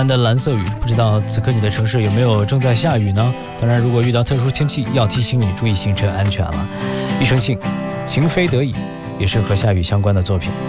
蓝的蓝色雨，不知道此刻你的城市有没有正在下雨呢？当然，如果遇到特殊天气，要提醒你注意行车安全了。庾澄庆《情非得已》也是和下雨相关的作品。